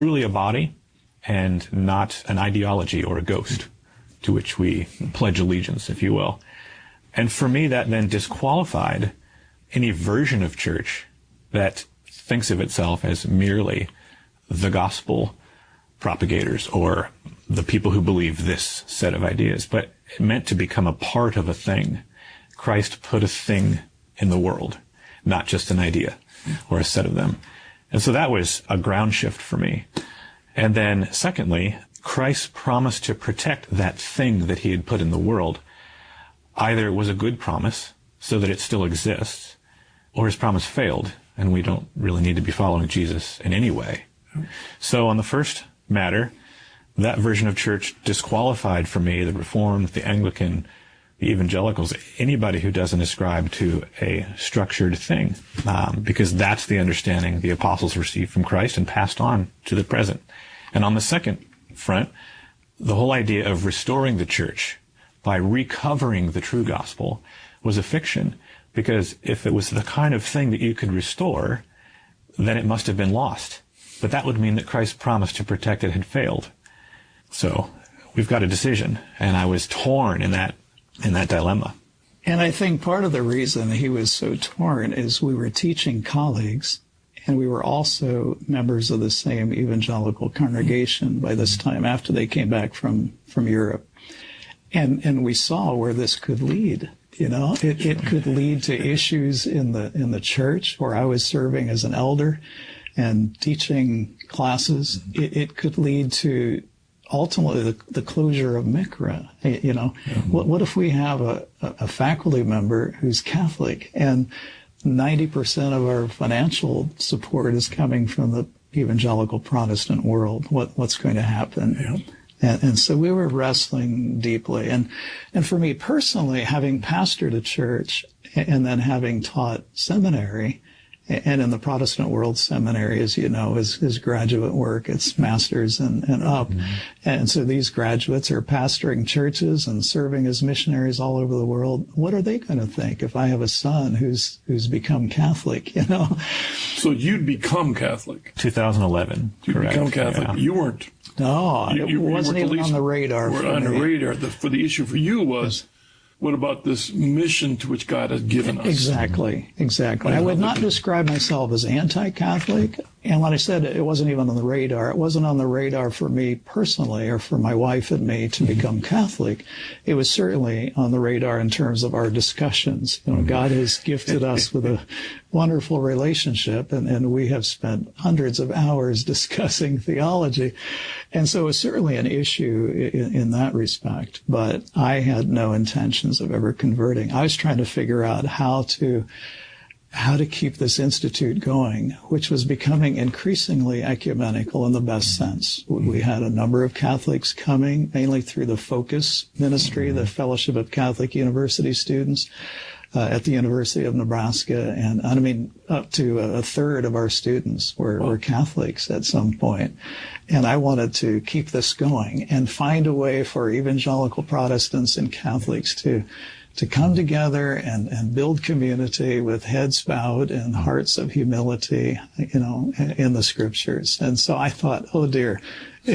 truly a body and not an ideology or a ghost to which we pledge allegiance, if you will. And for me, that then disqualified any version of church that thinks of itself as merely the gospel propagators or the people who believe this set of ideas, but it meant to become a part of a thing. Christ put a thing in the world, not just an idea or a set of them. And so that was a ground shift for me. And then secondly, Christ promised to protect that thing that he had put in the world. Either it was a good promise so that it still exists, or his promise failed, and we don't really need to be following Jesus in any way. So on the first matter, that version of church disqualified for me the Reformed, the Anglican, the evangelicals, anybody who doesn't ascribe to a structured thing, because that's the understanding the apostles received from Christ and passed on to the present. And on the second front, the whole idea of restoring the church by recovering the true gospel was a fiction, because if it was the kind of thing that you could restore, then it must have been lost. But that would mean that Christ's promise to protect it had failed. So we've got a decision, and I was torn in that dilemma. And I think part of the reason he was so torn is we were teaching colleagues, and we were also members of the same evangelical congregation by this time, after they came back from Europe. And we saw where this could lead. You know, it could lead to issues in the church where I was serving as an elder and teaching classes. It could lead to ultimately the closure of Mikra. You know, what if we have a faculty member who's Catholic and 90% of our financial support is coming from the evangelical Protestant world? What's going to happen? Yeah. And so we were wrestling deeply. And for me personally, having pastored a church and then having taught seminary, and in the Protestant world, seminary, as you know, is graduate work. It's master's and up. Mm-hmm. And so these graduates are pastoring churches and serving as missionaries all over the world. What are they going to think if I have a son who's become Catholic, you know? So you'd become Catholic. 2011. You'd correct. become Catholic. Yeah. You weren't. No, it wasn't even on the radar. On the radar. For the issue for you was, what about this mission to which God has given us? Exactly. I would not describe myself as anti-Catholic. And when I said it wasn't even on the radar, it wasn't on the radar for me personally or for my wife and me to become Catholic. It was certainly on the radar in terms of our discussions. You know, God has gifted us with a wonderful relationship, and we have spent hundreds of hours discussing theology. And so it was certainly an issue in that respect. But I had no intentions of ever converting. I was trying to figure out how to keep this institute going, which was becoming increasingly ecumenical in the best sense. We had a number of Catholics coming, mainly through the Focus Ministry, the Fellowship of Catholic University Students at the University of Nebraska. And I mean, up to a third of our students were Catholics at some point. And I wanted to keep this going and find a way for evangelical Protestants and Catholics to come together and build community with heads bowed and hearts of humility, you know, in the scriptures. And so I thought, oh dear,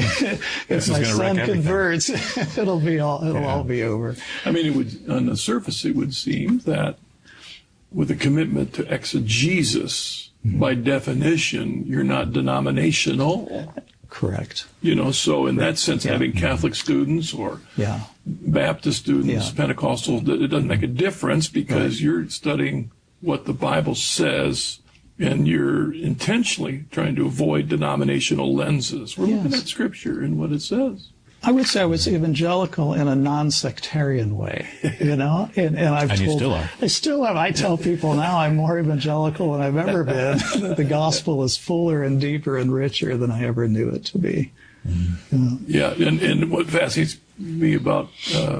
if my son converts, it'll all be over. I mean, it would, on the surface, it would seem that with a commitment to exegesis, by definition, you're not denominational. Correct. You know, so in that sense, having Catholic students or Baptist students, Pentecostal, it doesn't make a difference because you're studying what the Bible says and you're intentionally trying to avoid denominational lenses. We're looking at Scripture and what it says. I would say I was evangelical in a non-sectarian way, you know, and you still are. I still am. I tell people now I'm more evangelical than I've ever been. That the gospel is fuller and deeper and richer than I ever knew it to be. You know? Yeah, and what fascinates me about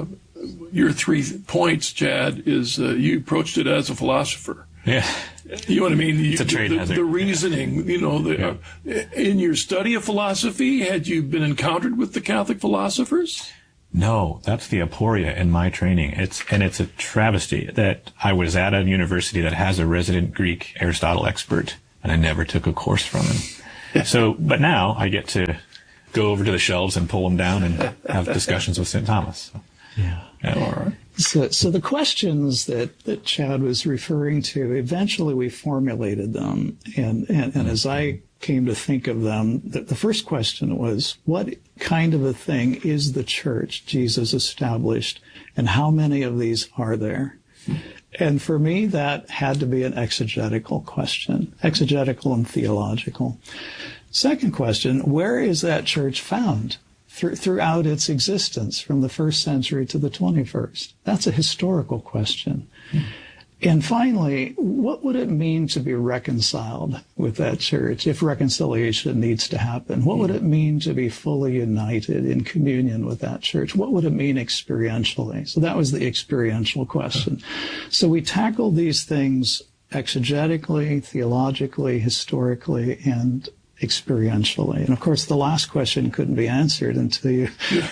your 3 points, Chad, is you approached it as a philosopher. Yeah. You know what I mean? It's a trade hazard. The reasoning, you know, in your study of philosophy, had you been encountered with the Catholic philosophers? No, that's the aporia in my training. It's a travesty that I was at a university that has a resident Greek Aristotle expert, and I never took a course from him. So, but now I get to go over to the shelves and pull them down and have discussions with St. Thomas. So, yeah. All right. So the questions that Chad was referring to, eventually we formulated them. And as I came to think of them, the first question was, what kind of a thing is the church Jesus established, and how many of these are there? And for me, that had to be an exegetical question, exegetical and theological. Second question, where is that church found throughout its existence from the 1st century to the 21st? That's a historical question. And finally, what would it mean to be reconciled with that church if reconciliation needs to happen? What would it mean to be fully united in communion with that church? What would it mean experientially? So that was the experiential question. So we tackled these things exegetically, theologically, historically, and experientially. And of course, the last question couldn't be answered until you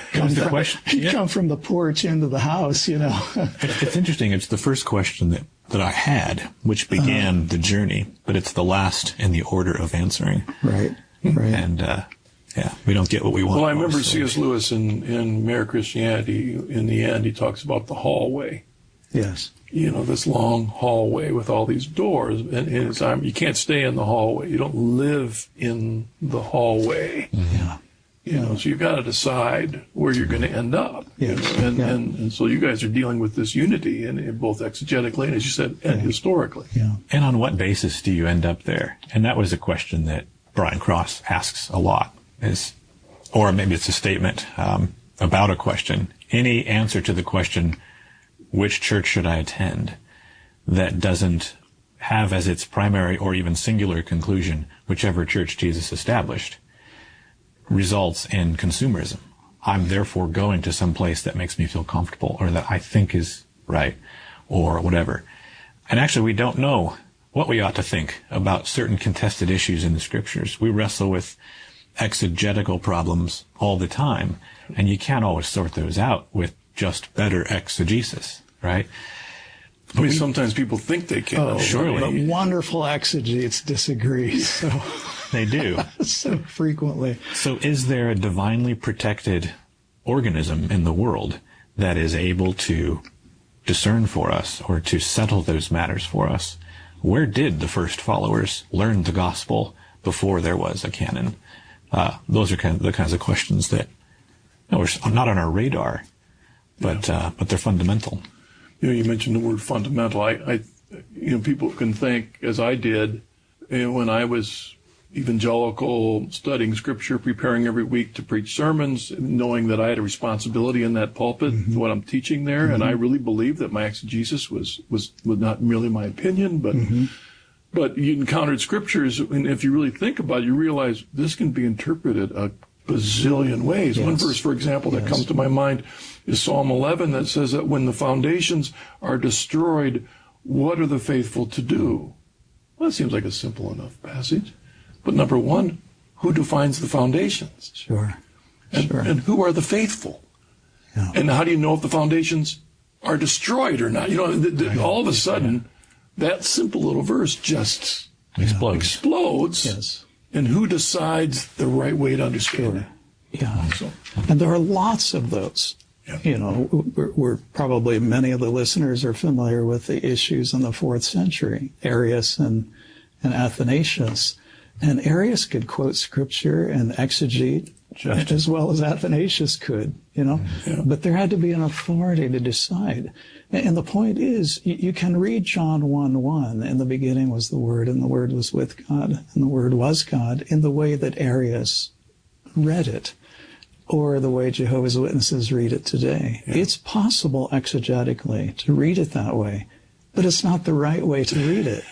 come from the porch into the house, you know. It's interesting. It's the first question that I had, which began the journey, but it's the last in the order of answering. Right. And, we don't get what we want. Well, I remember C.S. Lewis in Mere Christianity, in the end, he talks about the hallway. Yes. You know, this long hallway with all these doors, and you can't stay in the hallway. You don't live in the hallway. Yeah. You know, so you've got to decide where you're going to end up. Yes. You know? And so you guys are dealing with this unity, in both exegetically and, as you said, and historically. Yeah. And on what basis do you end up there? And that was a question that Brian Cross asks a lot, or maybe it's a statement about a question. Any answer to the question, which church should I attend, that doesn't have as its primary or even singular conclusion whichever church Jesus established, results in consumerism. I'm therefore going to some place that makes me feel comfortable, or that I think is right, or whatever. And actually, we don't know what we ought to think about certain contested issues in the scriptures. We wrestle with exegetical problems all the time, and you can't always sort those out with just better exegesis, right? I mean, sometimes people think they can. Oh, surely. But wonderful exegetes disagree. So they do. So frequently. So is there a divinely protected organism in the world that is able to discern for us, or to settle those matters for us? Where did the first followers learn the gospel before there was a canon? Those are the kinds of questions that are not on our radar, but they're fundamental. You know, you mentioned the word fundamental. People can think, as I did, when I was evangelical, studying scripture, preparing every week to preach sermons, knowing that I had a responsibility in that pulpit, what I'm teaching there, and I really believed that my exegesis was not merely my opinion, but you encountered scriptures, and if you really think about it, you realize this can be interpreted a bazillion ways. Yes. One verse, for example, that comes to my mind is Psalm 11, that says that when the foundations are destroyed, what are the faithful to do? Well, that seems like a simple enough passage. But number one, who defines the foundations? Sure. And who are the faithful? Yeah. And how do you know if the foundations are destroyed or not? You know, all of a sudden, that simple little verse just explodes. Yes. And who decides the right way to understand it? Yeah. And there are lots of those. Yeah. You know, we're probably, many of the listeners are familiar with the issues in the 4th century, Arius and Athanasius. And Arius could quote scripture and exegete just as well as Athanasius could, you know. Yeah. But there had to be an authority to decide. And the point is, you can read John 1:1, in the beginning was the Word, and the Word was with God, and the Word was God, in the way that Arius read it, or the way Jehovah's Witnesses read it today. Yeah. It's possible exegetically to read it that way, but it's not the right way to read it.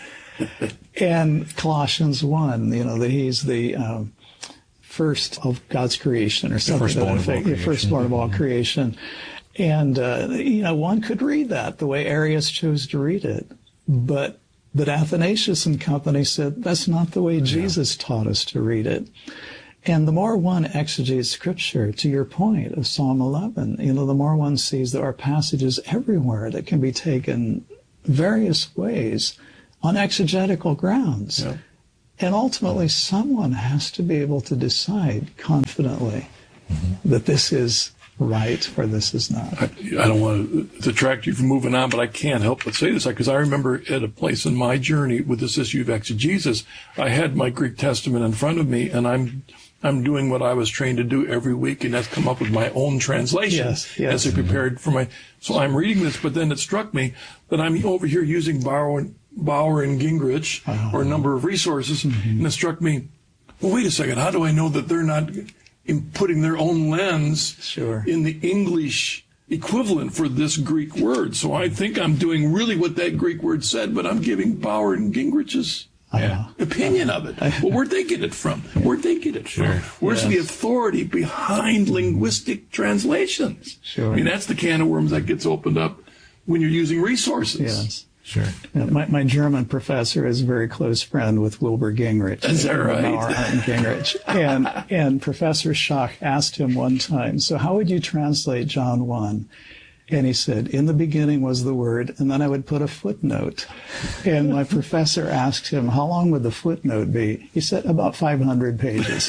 And Colossians 1, you know, that he's the first of God's creation, or something. Firstborn of all creation. And, one could read that the way Arius chose to read it. But Athanasius and company said that's not the way Jesus taught us to read it. And the more one exegetes Scripture, to your point of Psalm 11, the more one sees there are passages everywhere that can be taken various ways on exegetical grounds. Yeah. And ultimately, someone has to be able to decide confidently that this is right or this is not. I don't want to detract you from moving on, but I can't help but say this, because I remember at a place in my journey with this issue of exegesis, I had my Greek Testament in front of me, and I'm doing what I was trained to do every week, and that's come up with my own translation as I prepared for my. So I'm reading this, but then it struck me that I'm over here using Bauer and Gingrich or a number of resources, and it struck me, well, wait a second, how do I know that they're not putting their own lens in the English equivalent for this Greek word? So I think I'm doing really what that Greek word said, but I'm giving Bauer and Gingrich's opinion of it. Well, where'd they get it from? Where'd they get it from? Where's the authority behind linguistic translations? I mean, that's the can of worms that gets opened up when you're using resources. Sure. My German professor is a very close friend with Wilbur Gingrich. Is that right? Bauer and Gingrich. And Professor Schacht asked him one time, so how would you translate John 1? And he said, in the beginning was the Word, and then I would put a footnote. And my professor asked him, how long would the footnote be? He said, about 500 pages.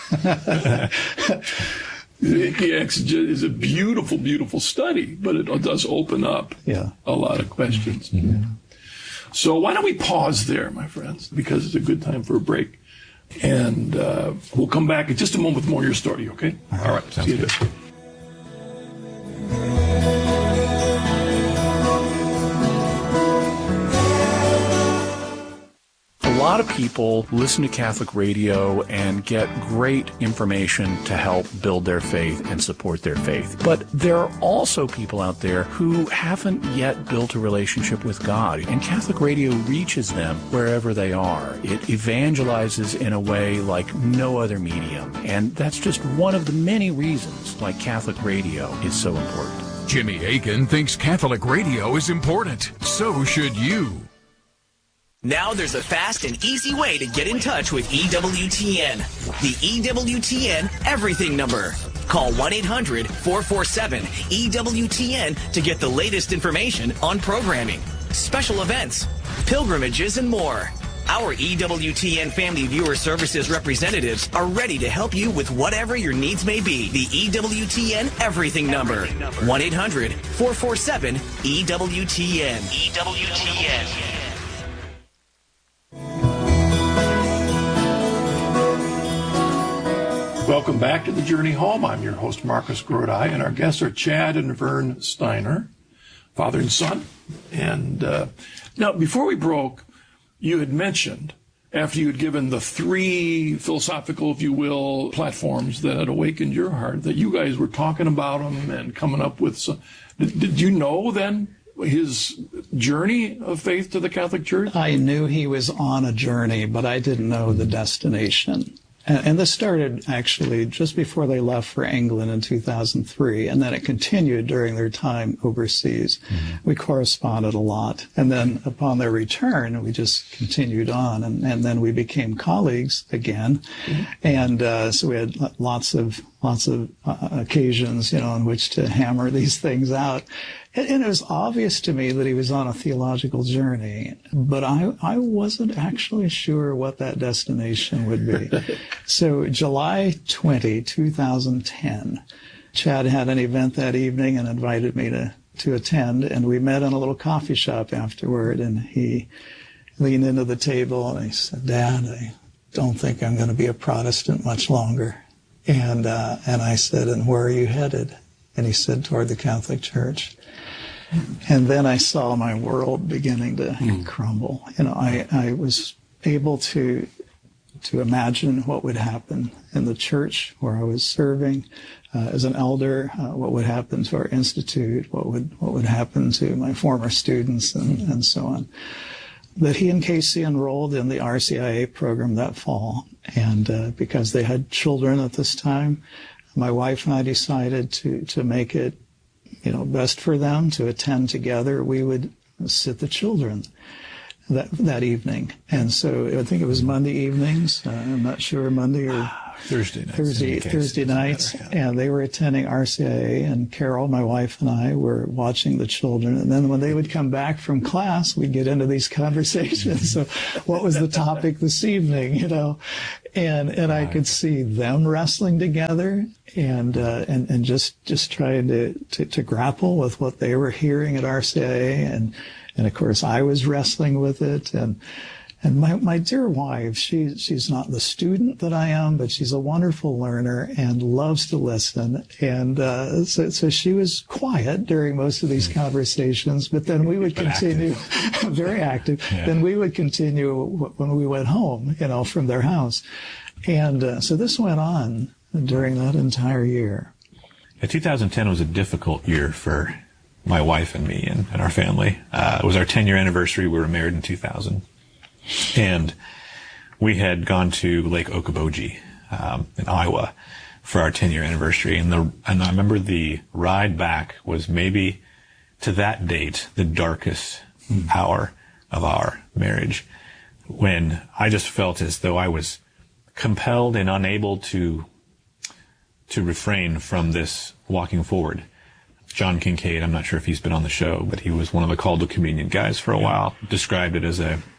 The exegesis is a beautiful, beautiful study, but it does open up a lot of questions. So why don't we pause there, my friends, because it's a good time for a break. And we'll come back in just a moment with more of your story, okay? All right. See you there. A lot of people listen to Catholic radio and get great information to help build their faith and support their faith. But there are also people out there who haven't yet built a relationship with God, and Catholic radio reaches them wherever they are. It evangelizes in a way like no other medium, and that's just one of the many reasons why Catholic radio is so important. Jimmy Akin thinks Catholic radio is important. So should you. Now there's a fast and easy way to get in touch with EWTN. The EWTN Everything number. Call 1-800-447-EWTN to get the latest information on programming, special events, pilgrimages, and more. Our EWTN Family Viewer Services representatives are ready to help you with whatever your needs may be. The EWTN Everything number. 1-800-447-EWTN. EWTN. Welcome back to the Journey Home. I'm your host, Marcus Grodi, and our guests are Chad and Vern Steiner, father and son. And now, before we broke, you had mentioned, after you had given the 3 philosophical, if you will, platforms that had awakened your heart, that you guys were talking about them and coming up with some. Did you know then his journey of faith to the Catholic Church? I knew he was on a journey, but I didn't know the destination. And this started actually just before they left for England in 2003, and then it continued during their time overseas. We corresponded a lot, and then upon their return, we just continued on, and then we became colleagues again, and so we had lots of occasions, on which to hammer these things out. And it was obvious to me that he was on a theological journey, but I wasn't actually sure what that destination would be. So July 20, 2010, Chad had an event that evening and invited me to attend, and we met in a little coffee shop afterward, and he leaned into the table and he said, "Dad, I don't think I'm going to be a Protestant much longer." And I said, "And where are you headed?" And he said, "Toward the Catholic Church." And then I saw my world beginning to crumble. I was able to imagine what would happen in the church where I was serving as an elder, what would happen to our institute, what would happen to my former students, and so on. That he and Casey enrolled in the RCIA program that fall, and because they had children at this time, my wife and I decided to make it best for them to attend together. We would sit the children that evening. And so I think it was Monday evenings. I'm not sure, Monday or Thursday nights, and they were attending RCIA, and Carol, my wife, and I were watching the children. And then when they would come back from class, we'd get into these conversations. So, what was the topic this evening? You know, and I could see them wrestling together and just trying to grapple with what they were hearing at RCIA, and of course I was wrestling with it, and my dear wife, she's not the student that I am, but she's a wonderful learner and loves to listen. And so she was quiet during most of these conversations, but then we would continue, very active. Yeah. Then we would continue when we went home, you know, from their house. And so this went on during that entire year. Yeah, 2010 was a difficult year for my wife and me and our family. It was our 10-year anniversary. We were married in 2000. And we had gone to Lake Okoboji in Iowa for our 10-year anniversary. And I remember the ride back was maybe, to that date, the darkest hour of our marriage, when I just felt as though I was compelled and unable to refrain from this walking forward. John Kincaid, I'm not sure if he's been on the show, but he was one of the Call to Communion guys for a while, described it as a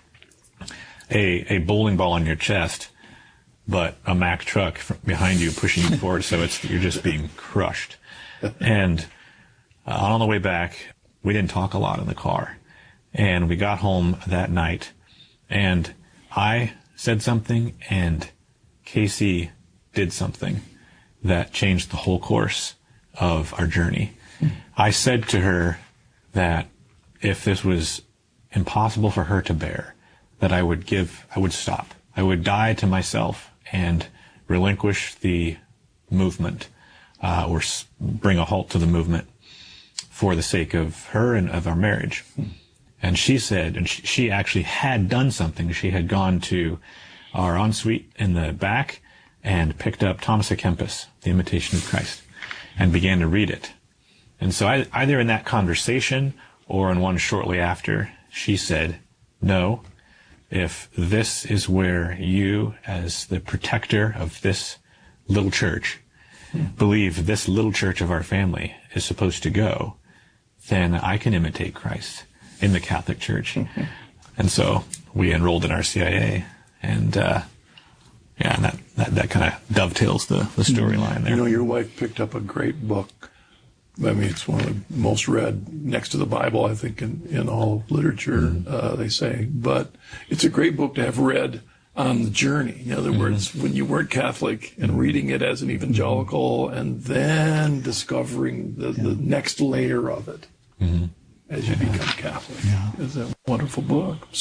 bowling ball on your chest, but a Mack truck behind you pushing you forward, so you're just being crushed. And on the way back, we didn't talk a lot in the car. And we got home that night, and I said something, and Casey did something that changed the whole course of our journey. I said to her that if this was impossible for her to bear, that I would stop. I would die to myself and relinquish the movement, or bring a halt to the movement for the sake of her and of our marriage. And she said, and she actually had done something. She had gone to our ensuite in the back and picked up Thomas à Kempis, The Imitation of Christ, and began to read it. And so either in that conversation or in one shortly after, she said, no, if this is where you, as the protector of this little church, believe this little church of our family is supposed to go, then I can imitate Christ in the Catholic Church. And so we enrolled in RCIA, and and that kind of dovetails the storyline there. You know, your wife picked up a great book. I mean, it's one of the most read next to the Bible, I think, in all literature, they say. But it's a great book to have read on the journey. In other words, when you weren't Catholic and reading it as an evangelical and then discovering the next layer of it as you become Catholic. It's a wonderful book.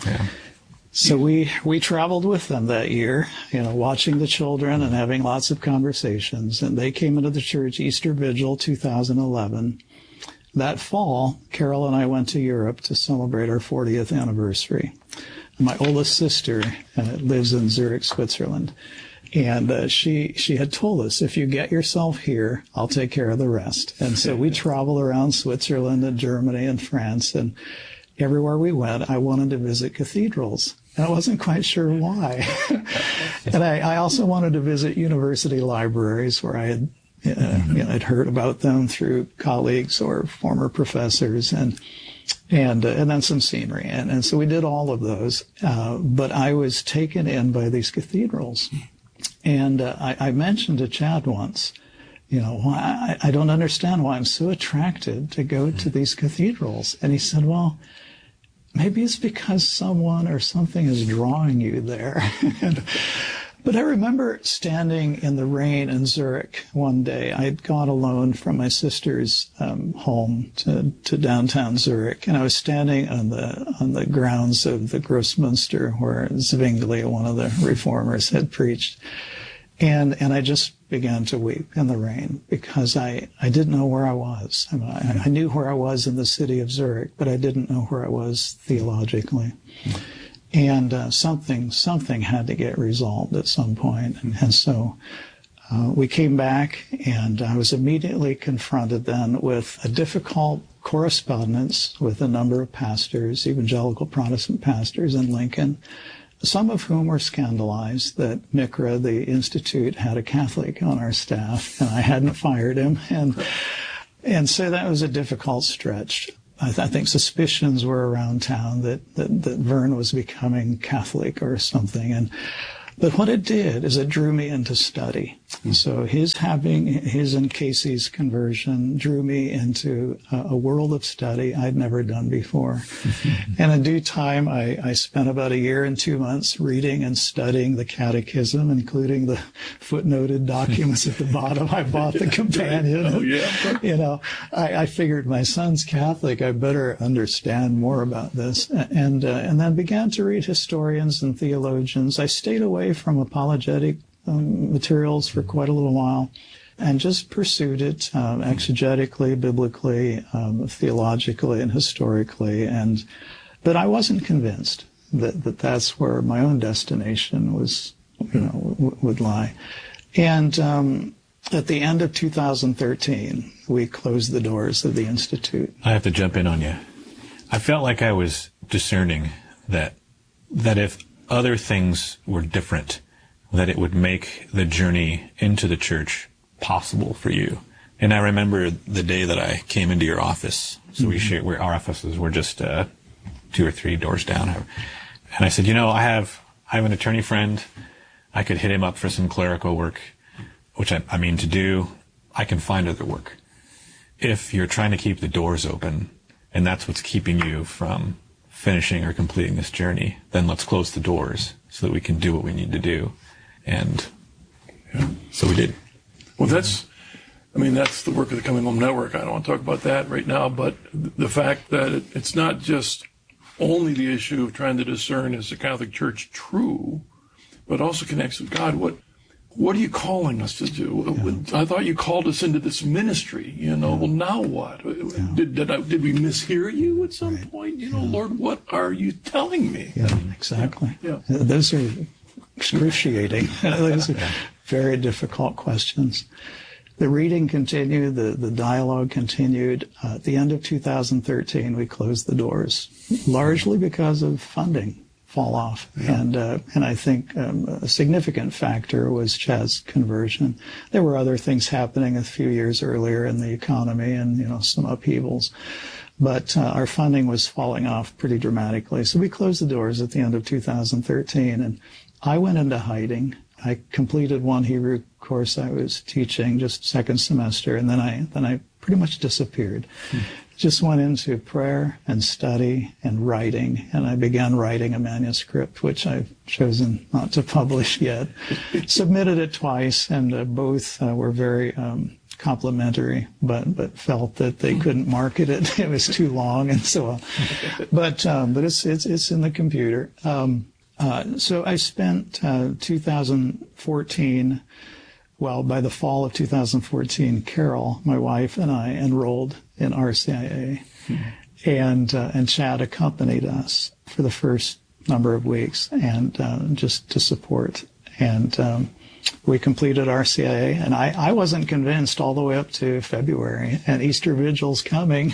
So we traveled with them that year, you know, watching the children and having lots of conversations. And they came into the church Easter Vigil 2011. That fall, Carol and I went to Europe to celebrate our 40th anniversary. My oldest sister lives in Zurich, Switzerland. And she had told us, if you get yourself here, I'll take care of the rest. And so we traveled around Switzerland and Germany and France, and everywhere we went, I wanted to visit cathedrals. And I wasn't quite sure why. And I also wanted to visit university libraries where I had I'd heard about them through colleagues or former professors, and then some scenery. And so we did all of those. But I was taken in by these cathedrals. And I mentioned to Chad once, you know, I don't understand why I'm so attracted to go to these cathedrals. And he said, well, maybe it's because someone or something is drawing you there. But I remember standing in the rain in Zurich one day. I had gone alone from my sister's home to downtown Zurich, and I was standing on the grounds of the Grossmünster where Zwingli, one of the reformers, had preached. And I just began to weep in the rain because I didn't know where I was. I knew where I was in the city of Zurich, but I didn't know where I was theologically. And something had to get resolved at some point. And so we came back, and I was immediately confronted then with a difficult correspondence with a number of pastors, evangelical Protestant pastors in Lincoln, some of whom were scandalized that MICRA, the Institute, had a Catholic on our staff, and I hadn't fired him. And so that was a difficult stretch. I think suspicions were around town that Vern was becoming Catholic or something. But what it did is it drew me into study. So his and Casey's conversion drew me into a world of study I'd never done before. And in due time, I spent about a year and 2 months reading and studying the catechism, including the footnoted documents at the bottom. I bought the companion. Oh, yeah. I figured my son's Catholic. I better understand more about this. And then began to read historians and theologians. I stayed away from apologetic materials for quite a little while and just pursued it exegetically, biblically, theologically, and historically. But I wasn't convinced that that's where my own destination was, would lie. And at the end of 2013, we closed the doors of the Institute. I have to jump in on you. I felt like I was discerning that if other things were different, that it would make the journey into the church possible for you. And I remember the day that I came into your office. So we shared, where our offices were just 2 or 3 doors down. And I said, I have an attorney friend. I could hit him up for some clerical work, which I mean to do. I can find other work. If you're trying to keep the doors open, and that's what's keeping you from finishing or completing this journey, then let's close the doors so that we can do what we need to do. And so we did. Well, that's the work of the Coming Home Network. I don't want to talk about that right now, but the fact that it's not just only the issue of trying to discern, is the Catholic Church true, but also connects with God. What are you calling us to do? Yeah. I thought you called us into this ministry, Well, now what? Yeah. Did we mishear you at some point? Lord, what are you telling me? Yeah, exactly. Yeah. Those are excruciating. Those are very difficult questions. The reading continued, the dialogue continued. At the end of 2013, we closed the doors, largely because of funding fall off. Yeah. And I think a significant factor was Chad's conversion. There were other things happening a few years earlier in the economy and, some upheavals. But our funding was falling off pretty dramatically. So we closed the doors at the end of 2013. And I went into hiding. I completed one Hebrew course I was teaching, just second semester, and then I pretty much disappeared. Just went into prayer and study and writing, and I began writing a manuscript, which I've chosen not to publish yet. Submitted it twice, and both were very complimentary, but felt that they couldn't market it. It was too long and so on. But it's in the computer. So I spent 2014. Well, by the fall of 2014, Carol, my wife, and I enrolled in RCIA, and Chad accompanied us for the first number of weeks, and just to support. And we completed RCIA, and I wasn't convinced all the way up to February, and Easter Vigil's coming.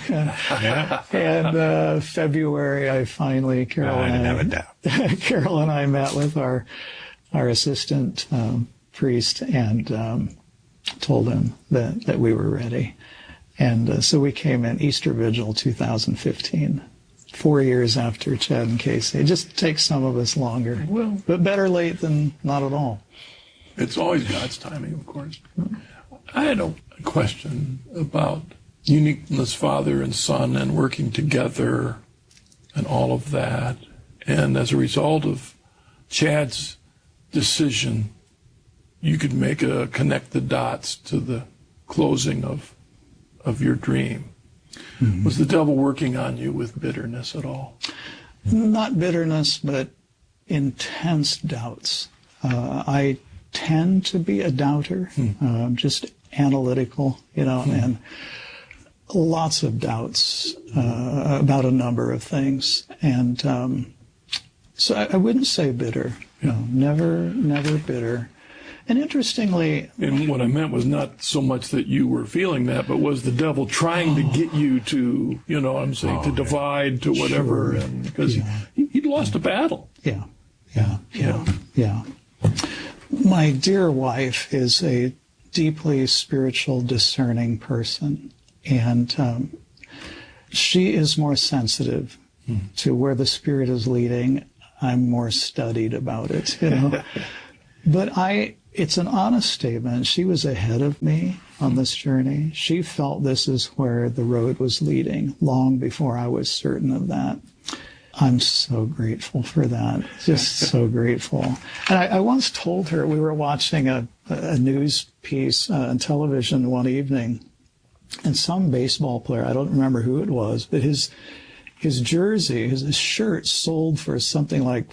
And February, I finally, Carol and I met with our assistant priest and told him that we were ready. And so we came in Easter Vigil 2015, 4 years after Chad and Casey. It just takes some of us longer. Well, but better late than not at all. It's always God's timing, of course. I had a question about uniqueness, Father and Son, and working together and all of that. And as a result of Chad's decision, you could connect the dots to the closing of your dream. Mm-hmm. Was the devil working on you with bitterness at all? Not bitterness, but intense doubts. I tend to be a doubter, just analytical, and lots of doubts about a number of things. And so I wouldn't say bitter. No, never bitter. And interestingly... And what I meant was not so much that you were feeling that, but was the devil trying to get you to, to divide, to whatever, and because he'd lost a battle. Yeah. Yeah. My dear wife is a deeply spiritual, discerning person, and she is more sensitive to where the Spirit is leading. I'm more studied about it, But it's an honest statement. She was ahead of me on this journey. She felt this is where the road was leading long before I was certain of that. I'm so grateful for that. Just so grateful. And I once told her, we were watching a news piece on television one evening, and some baseball player, I don't remember who it was, but his jersey, his shirt sold for something like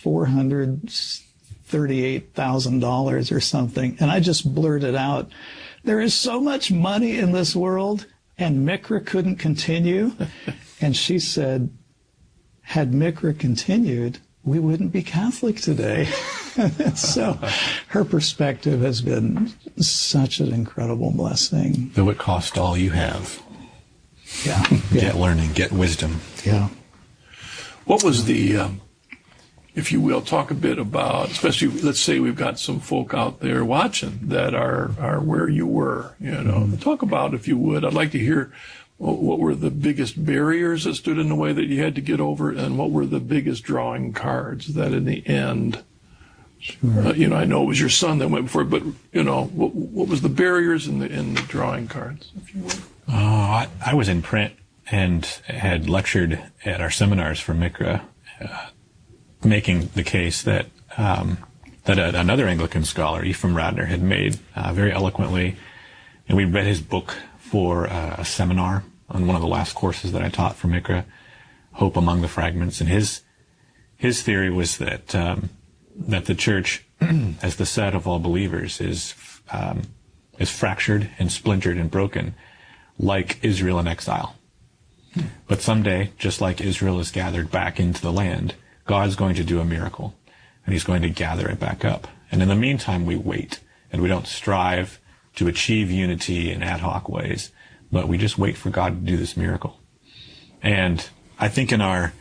$438,000 or something. And I just blurted out, there is so much money in this world, and Mikra couldn't continue. And she said, had Mikra continued, we wouldn't be Catholic today. So her perspective has been such an incredible blessing. Though it cost all you have. Yeah. Get learning, get wisdom. Yeah. What was the, if you will, talk a bit about, especially, let's say we've got some folk out there watching that are where you were, Talk about, if you would, I'd like to hear what were the biggest barriers that stood in the way that you had to get over, and what were the biggest drawing cards that in the end, Sure. I know it was your son that went before, but, what was the barriers in the drawing cards, if you would? I was in print and had lectured at our seminars for Mikra, making the case that another Anglican scholar, Ephraim Radner, had made very eloquently, and we read his book for a seminar on one of the last courses that I taught for Mikra, Hope Among the Fragments, and his theory was that the church, as the set of all believers, is fractured and splintered and broken, like Israel in exile. But someday, just like Israel is gathered back into the land, God's going to do a miracle, and he's going to gather it back up. And in the meantime, we wait, and we don't strive to achieve unity in ad hoc ways, but we just wait for God to do this miracle. And I think in our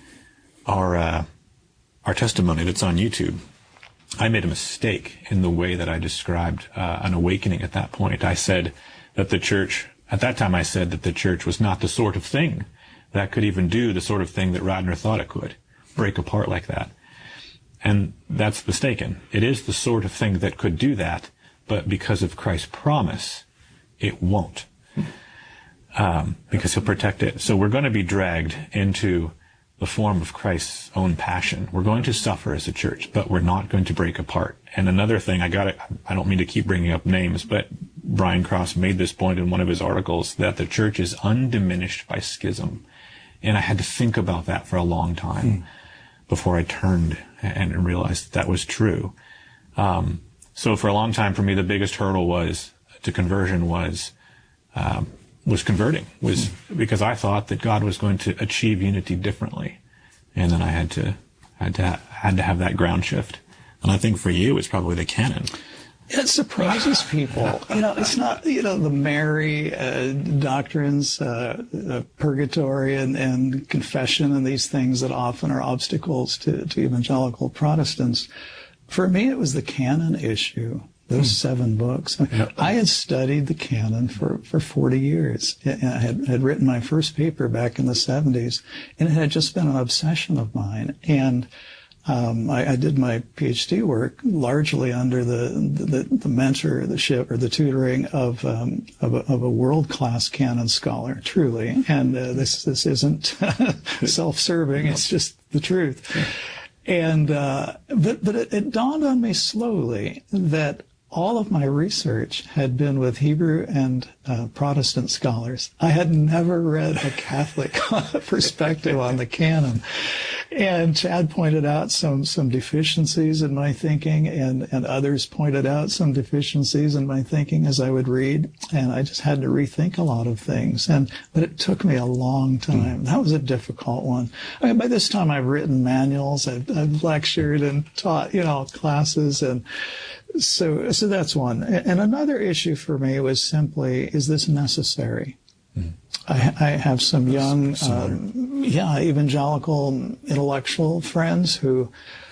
testimony that's on YouTube, I made a mistake in the way that I described an awakening at that point. I said that the church, at that time I said that the church was not the sort of thing that could even do the sort of thing that Radner thought it could, break apart like that. And that's mistaken. It is the sort of thing that could do that, but because of Christ's promise, it won't. Because he'll protect it. So we're going to be dragged into the form of Christ's own passion. We're going to suffer as a church, but we're not going to break apart. And another thing, I don't mean to keep bringing up names, but Brian Cross made this point in one of his articles, that the church is undiminished by schism. And I had to think about that for a long time before I turned and realized that was true. So for a long time, for me, the biggest hurdle to conversion was converting, because I thought that God was going to achieve unity differently, and then I had to have that ground shift. And I think for you, it's probably the canon. It surprises people. It's not, the Mary doctrines, purgatory and confession and these things that often are obstacles to evangelical Protestants. For me, it was the canon issue, those 7 books. I had studied the canon for 40 years. I had written my first paper back in the 70s, and it had just been an obsession of mine. And I did my PhD work largely under the mentorship or the tutoring of a world-class canon scholar, truly. And this isn't self-serving; it's just the truth. And but it dawned on me slowly that all of my research had been with Hebrew and Protestant scholars. I had never read a Catholic perspective on the canon. And Chad pointed out some deficiencies in my thinking, and others pointed out some deficiencies in my thinking as I would read, and I just had to rethink a lot of things. But it took me a long time. That was a difficult one. I mean, by this time I've written manuals, I've lectured and taught, classes, and so that's one. And another issue for me was simply, is this necessary? I have some young, evangelical intellectual friends who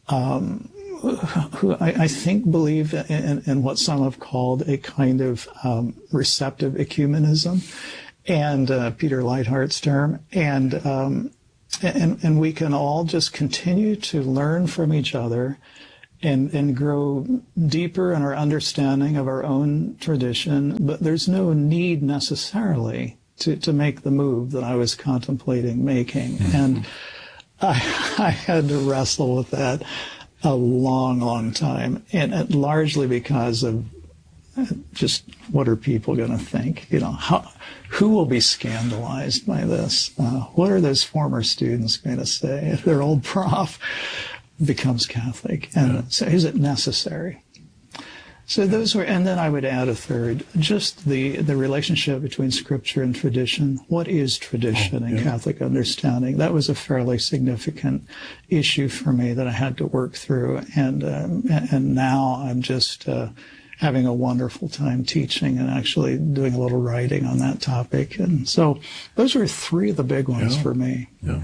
who I think believe in what some have called a kind of receptive ecumenism, and Peter Leithart's term, and we can all just continue to learn from each other and grow deeper in our understanding of our own tradition, but there's no need necessarily to make the move that I was contemplating making. Mm-hmm. And I had to wrestle with that a long, long time, and largely because of just what are people going to think? Who will be scandalized by this? What are those former students going to say if their old prof becomes Catholic? And so is it necessary? So those were, and then I would add a third, just the relationship between Scripture and tradition. What is tradition in Catholic understanding? That was a fairly significant issue for me that I had to work through, and now I'm just having a wonderful time teaching and actually doing a little writing on that topic. And so those were three of the big ones for me.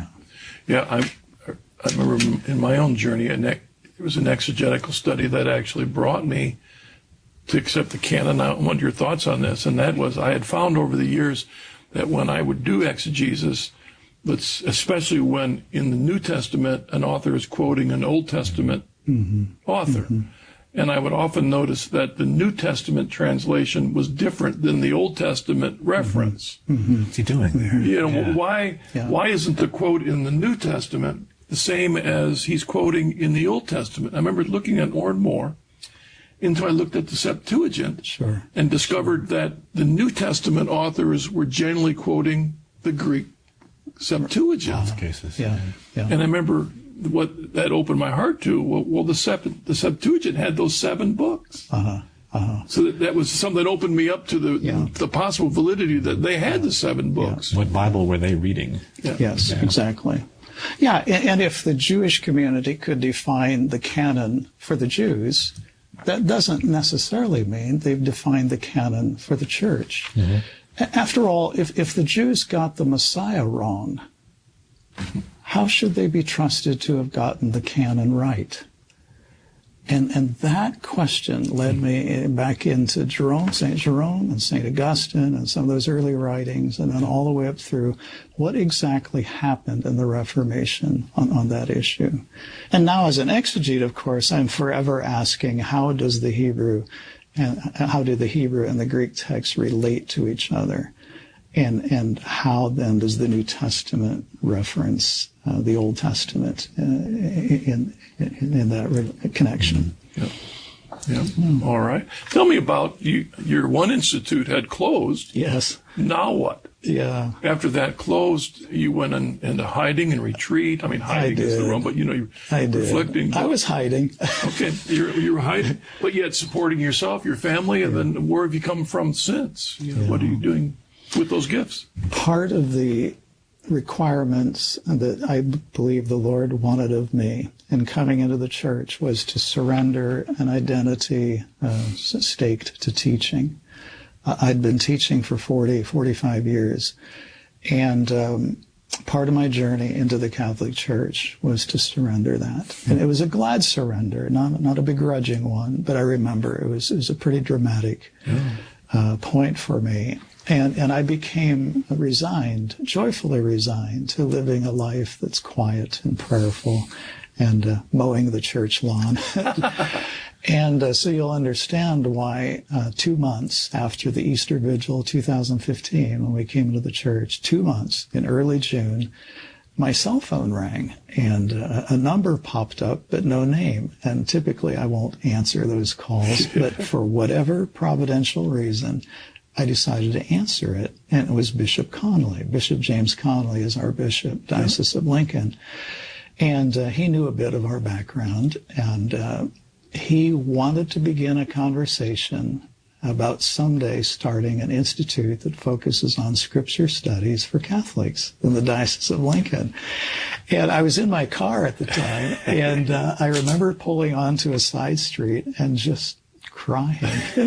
I remember in my own journey, it was an exegetical study that actually brought me to accept the canon. I wonder your thoughts on this, and that was I had found over the years that when I would do exegesis, especially when in the New Testament an author is quoting an Old Testament author, and I would often notice that the New Testament translation was different than the Old Testament reference. What's he doing there? Why isn't the quote in the New Testament the same as he's quoting in the Old Testament? I remember looking at more and more until I looked at the Septuagint and discovered that the New Testament authors were generally quoting the Greek Septuagint. Cases. And I remember what that opened my heart to. Well, the Septuagint had those 7 books. So that was something that opened me up to the possible validity that they had the 7 books. What Bible were they reading? Yes, exactly. Yeah, and if the Jewish community could define the canon for the Jews, that doesn't necessarily mean they've defined the canon for the church. After all, if the Jews got the Messiah wrong, how should they be trusted to have gotten the canon right? And that question led me back into St. Jerome and St. Augustine and some of those early writings, and then all the way up through what exactly happened in the Reformation on that issue. And now as an exegete, of course, I'm forever asking, how do the Hebrew and the Greek text relate to each other? And how then does the New Testament reference the Old Testament in that connection? All right. Tell me about your one institute had closed. Yes. Now what? Yeah. After that closed, you went into hiding and retreat. I mean, hiding is the wrong, but you're reflecting. I was hiding. Okay, you were hiding, but yet supporting yourself, your family, and then where have you come from since? What are you doing with those gifts? Part of the requirements that I believe the Lord wanted of me in coming into the church was to surrender an identity staked to teaching. I'd been teaching for 45 years, and part of my journey into the Catholic Church was to surrender that. And it was a glad surrender, not a begrudging one, but I remember it was a pretty dramatic point for me. And I became joyfully resigned to living a life that's quiet and prayerful and mowing the church lawn. And so you'll understand why 2 months after the Easter Vigil 2015, when we came into the church, 2 months in early June, my cell phone rang and a number popped up, but no name. And typically I won't answer those calls, but for whatever providential reason, I decided to answer it, and it was Bishop Conley. Bishop James Conley is our bishop, Diocese of Lincoln. And he knew a bit of our background, and he wanted to begin a conversation about someday starting an institute that focuses on scripture studies for Catholics in the Diocese of Lincoln. And I was in my car at the time, and I remember pulling onto a side street and just crying.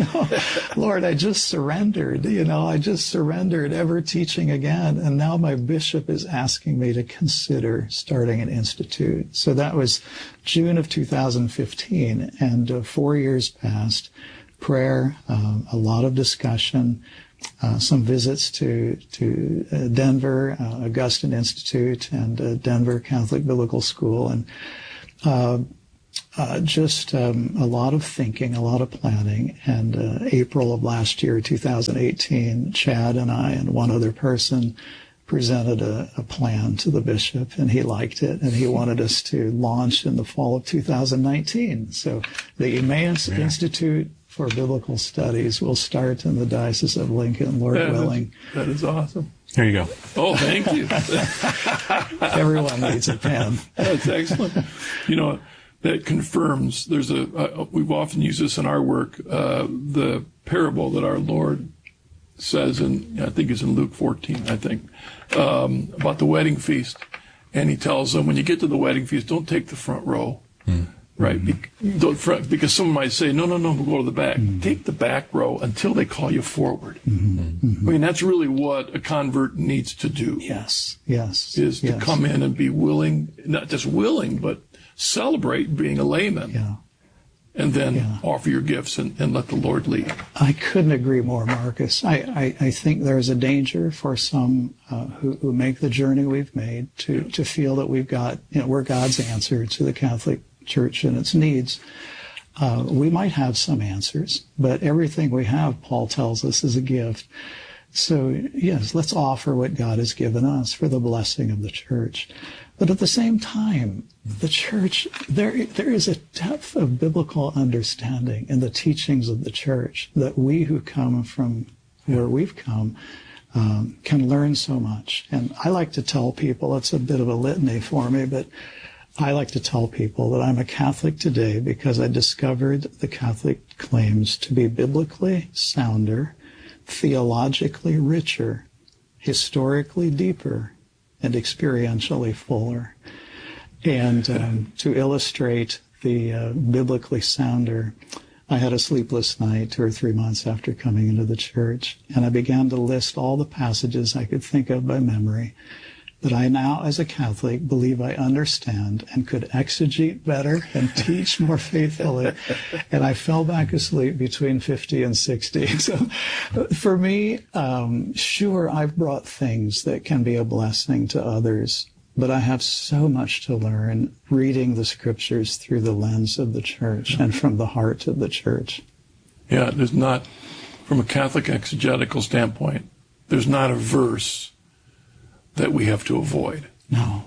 Lord, I just surrendered. I just surrendered ever teaching again. And now my bishop is asking me to consider starting an institute. So that was June of 2015. And 4 years passed. Prayer, a lot of discussion, some visits to Denver, Augustine Institute, and Denver Catholic Biblical School, and just a lot of thinking, a lot of planning. And April of last year, 2018, Chad and I and one other person presented a plan to the bishop, and he liked it, and he wanted us to launch in the fall of 2019. So the Emmaus Institute for Biblical Studies will start in the Diocese of Lincoln, Lord willing. That is awesome. Here you go. Oh, thank you. Everyone needs a pen. That's excellent. That confirms, we've often used this in our work, the parable that our Lord says I think it's in Luke 14, about the wedding feast. And he tells them, when you get to the wedding feast, don't take the front row. Right? Because someone might say, no, we'll go to the back. Take the back row until they call you forward. I mean, that's really what a convert needs to do. Yes. Is to come in and be willing, not just willing, but celebrate being a layman. Yeah. And then offer your gifts and let the Lord lead. I couldn't agree more, Marcus. I think there's a danger for some who make the journey we've made to feel that we're God's answer to the Catholic Church and its needs. We might have some answers, but everything we have, Paul tells us, is a gift. So, yes, let's offer what God has given us for the blessing of the Church. But at the same time, the Church, there is a depth of biblical understanding in the teachings of the Church that we who come from where we've come can learn so much. And I like to tell people, it's a bit of a litany for me, but I like to tell people that I'm a Catholic today because I discovered the Catholic claims to be biblically sounder, theologically richer, historically deeper, and experientially fuller. And to illustrate the biblically sounder, I had a sleepless night 2 or 3 months after coming into the Church, and I began to list all the passages I could think of by memory that I now, as a Catholic, believe I understand and could exegete better and teach more faithfully. And I fell back asleep between 50 and 60. So for me, sure, I've brought things that can be a blessing to others, but I have so much to learn reading the Scriptures through the lens of the Church and from the heart of the Church. Yeah, there's not, from a Catholic exegetical standpoint, there's not a verse that we have to avoid. No.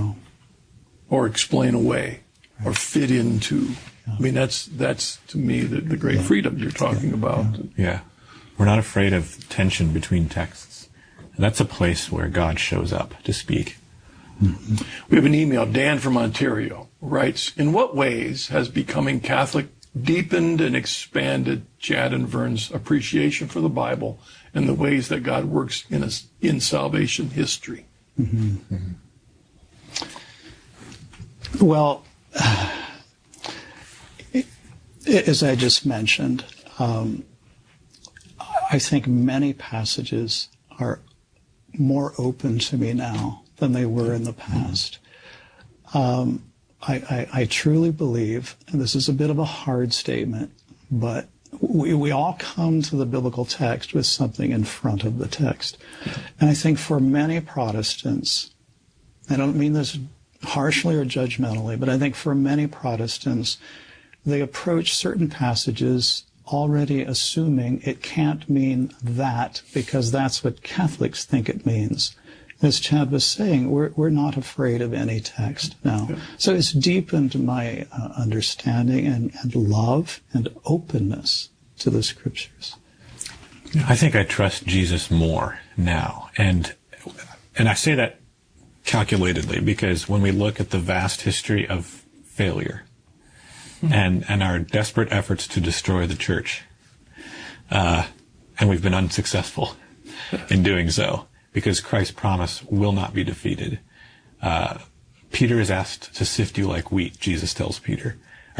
Or explain away, or fit into. Yeah. I mean, that's to me the great freedom you're talking about. Yeah. We're not afraid of tension between texts. And that's a place where God shows up to speak. Mm-hmm. We have an email. Dan from Ontario writes, in what ways has becoming Catholic deepened and expanded Chad and Vern's appreciation for the Bible and the ways that God works in salvation history? Mm-hmm. Mm-hmm. Well, as I just mentioned, I think many passages are more open to me now than they were in the past. I truly believe, and this is a bit of a hard statement, but we all come to the biblical text with something in front of the text. And I think for many Protestants, I don't mean this harshly or judgmentally, but I think for many Protestants, they approach certain passages already assuming it can't mean that because that's what Catholics think it means. As Chad was saying, we're not afraid of any text now. Yeah. So it's deepened my understanding and love and openness to the Scriptures. I think I trust Jesus more now. And I say that calculatedly because when we look at the vast history of failure and our desperate efforts to destroy the Church, and we've been unsuccessful in doing so, because Christ's promise will not be defeated. Peter is asked to sift you like wheat, Jesus tells Peter.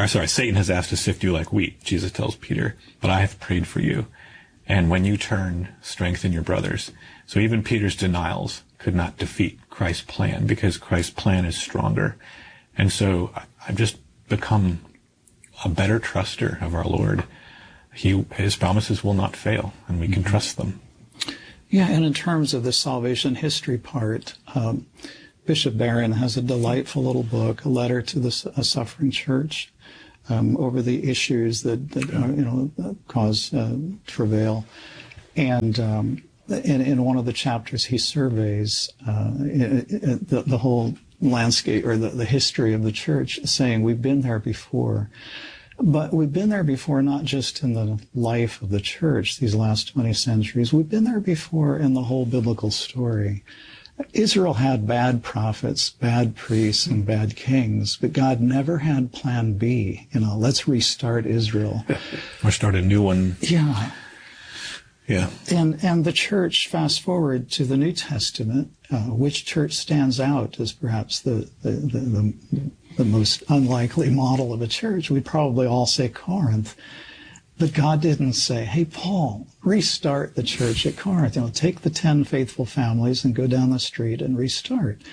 Satan has asked to sift you like wheat, Jesus tells Peter, but I have prayed for you. And when you turn, strengthen your brothers. So even Peter's denials could not defeat Christ's plan, because Christ's plan is stronger. And so I've just become a better truster of our Lord. His promises will not fail, and we can trust them. Yeah, and in terms of the salvation history part, Bishop Barron has a delightful little book, A Letter to a Suffering Church, over the issues that cause travail. And in one of the chapters, he surveys the whole landscape, or the history of the church, saying we've been there before. But we've been there before not just in the life of the church these last 20 centuries. We've been there before in the whole biblical story. Israel had bad prophets, bad priests, and bad kings, but God never had plan B. Let's restart Israel. Or start a new one. Yeah. Yeah. And the church, fast forward to the New Testament, which church stands out as perhaps the most unlikely model of a church? We'd probably all say Corinth. But God didn't say, hey, Paul, restart the church at Corinth. Take the 10 faithful families and go down the street and restart.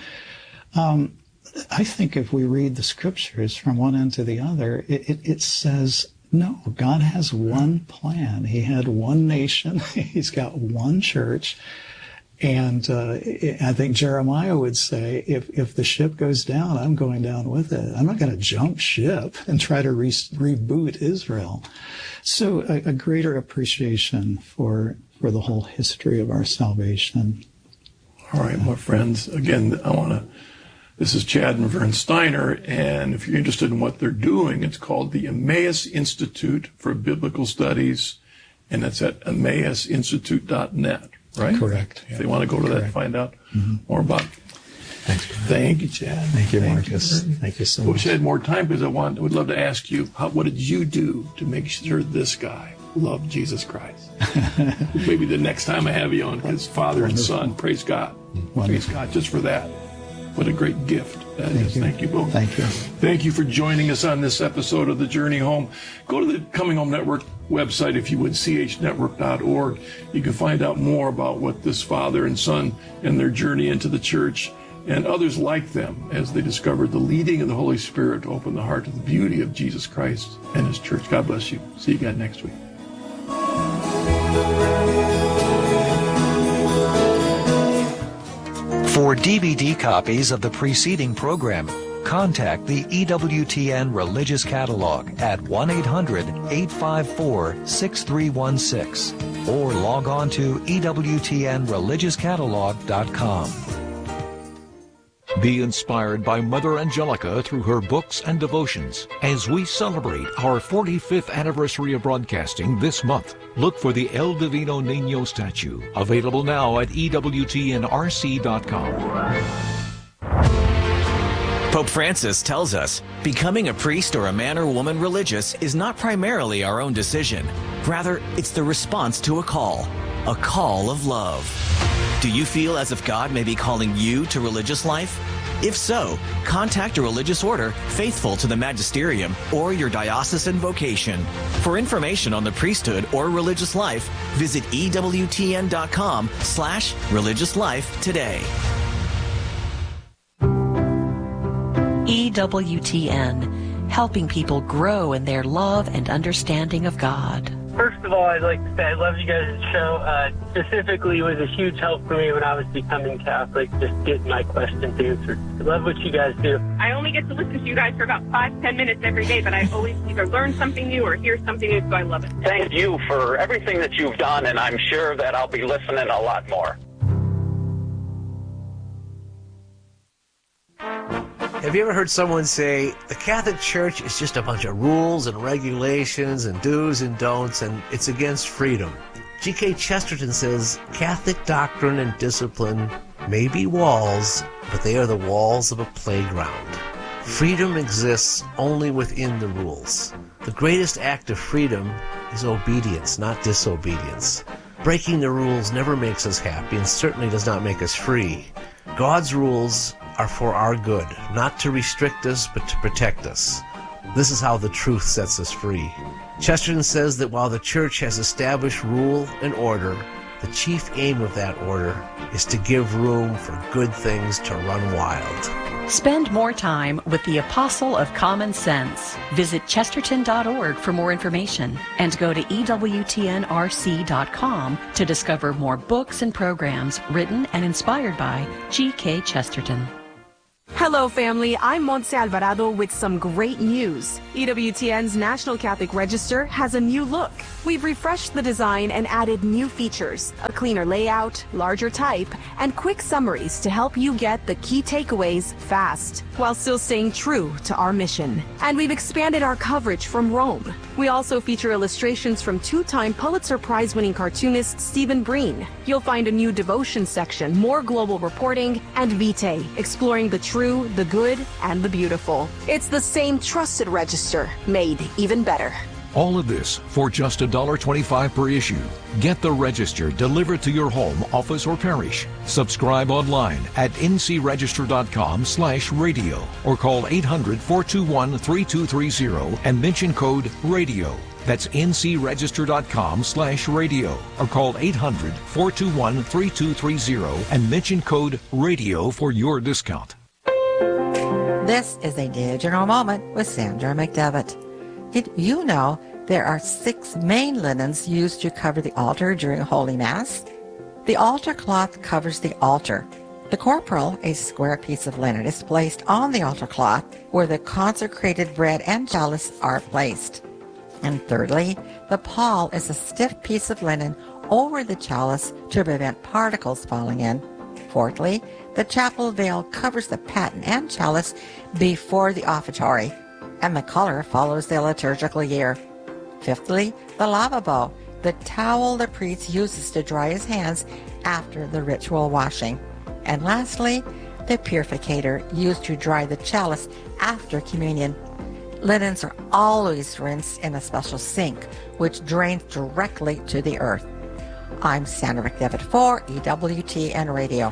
I think if we read the scriptures from one end to the other, it says, no, God has one plan. He had one nation. He's got one church. And I think Jeremiah would say, if the ship goes down, I'm going down with it. I'm not going to jump ship and try to reboot Israel. So a greater appreciation for the whole history of our salvation. All right, my friends. Again, this is Chad and Vern Steiner, and if you're interested in what they're doing, it's called the Emmaus Institute for Biblical Studies, and it's at emmausinstitute.net. Right? Correct. If they want to go to that and find out more about it. Thanks. Thank you, Chad. Thank you, Marcus. Thank you so much. Wish I had more time, because I would love to ask you, what did you do to make sure this guy loved Jesus Christ? Maybe the next time I have you on, because Father and Son, praise God. Wonderful. Praise God just for that. What a great gift that is. Thank you both. Thank you. Thank you for joining us on this episode of The Journey Home. Go to the Coming Home Network website, if you would, chnetwork.org. You can find out more about what this father and son and their journey into the church and others like them as they discovered the leading of the Holy Spirit to open the heart to the beauty of Jesus Christ and his church. God bless you. See you again next week. For DVD copies of the preceding program, contact the EWTN Religious Catalog at 1-800-854-6316 or log on to EWTNReligiousCatalog.com. Be inspired by Mother Angelica through her books and devotions. As we celebrate our 45th anniversary of broadcasting this month, look for the El Divino Niño statue, available now at EWTNRC.com. Pope Francis tells us, becoming a priest or a man or woman religious is not primarily our own decision. Rather, it's the response to a call of love. Do you feel as if God may be calling you to religious life? If so, contact a religious order faithful to the magisterium or your diocesan vocation. For information on the priesthood or religious life, visit EWTN.com/religious life today. EWTN, helping people grow in their love and understanding of God. First of all, I'd like to say I love you guys' show. Specifically, it was a huge help for me when I was becoming Catholic, just getting my questions answered. I love what you guys do. I only get to listen to you guys for about 5-10 minutes every day, but I always either learn something new or hear something new, so I love it. Thank you for everything that you've done, and I'm sure that I'll be listening a lot more. Have you ever heard someone say, the Catholic Church is just a bunch of rules and regulations and do's and don'ts, and it's against freedom? G.K. Chesterton says, Catholic doctrine and discipline may be walls, but they are the walls of a playground. Freedom exists only within the rules. The greatest act of freedom is obedience, not disobedience. Breaking the rules never makes us happy and certainly does not make us free. God's rules are for our good, not to restrict us, but to protect us. This is how the truth sets us free. Chesterton says that while the church has established rule and order, the chief aim of that order is to give room for good things to run wild. Spend more time with the Apostle of Common Sense. Visit chesterton.org for more information and go to EWTNRC.com to discover more books and programs written and inspired by G.K. Chesterton. Hello, family. I'm Montse Alvarado with some great news. EWTN's National Catholic Register has a new look. We've refreshed the design and added new features, a cleaner layout, larger type, and quick summaries to help you get the key takeaways fast, while still staying true to our mission. And we've expanded our coverage from Rome. We also feature illustrations from two-time Pulitzer Prize-winning cartoonist Stephen Breen. You'll find a new devotion section, more global reporting, and Vitae, exploring the true, the good, and the beautiful. It's the same trusted register, made even better. All of this for just $1.25 per issue. Get the Register delivered to your home, office, or parish. Subscribe online at ncregister.com/radio or call 800-421-3230 and mention code RADIO. That's ncregister.com/radio or call 800-421-3230 and mention code RADIO for your discount. This is a digital moment with Sandra McDevitt. Did you know there are 6 main linens used to cover the altar during Holy Mass? The altar cloth covers the altar. The corporal, a square piece of linen, is placed on the altar cloth where the consecrated bread and chalice are placed. And thirdly, the pall is a stiff piece of linen over the chalice to prevent particles falling in. Fourthly, the chapel veil covers the paten and chalice before the offertory, and the color follows the liturgical year. Fifthly, the lavabo, the towel the priest uses to dry his hands after the ritual washing. And lastly, the purificator used to dry the chalice after communion. Linens are always rinsed in a special sink, which drains directly to the earth. I'm Sandra McDevitt for EWTN Radio.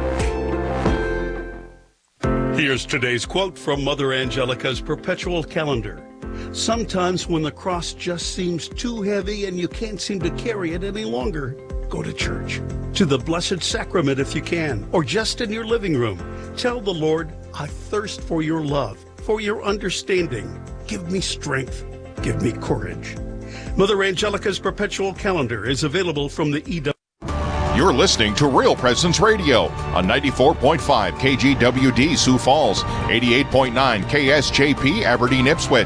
Here's today's quote from Mother Angelica's Perpetual Calendar. Sometimes when the cross just seems too heavy and you can't seem to carry it any longer, go to church, to the Blessed Sacrament if you can, or just in your living room. Tell the Lord, I thirst for your love, for your understanding. Give me strength. Give me courage. Mother Angelica's Perpetual Calendar is available from the EW. You're listening to Real Presence Radio on 94.5 KGWD Sioux Falls, 88.9 KSJP Aberdeen Ipswich,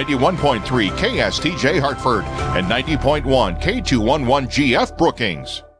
91.3 KSTJ Hartford, and 90.1 K211GF Brookings.